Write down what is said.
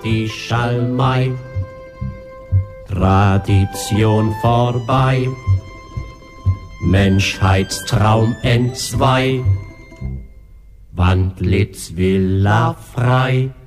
die Schalmei. Tradition vorbei, Menschheitstraum entzwei, Wandlitz Villa frei.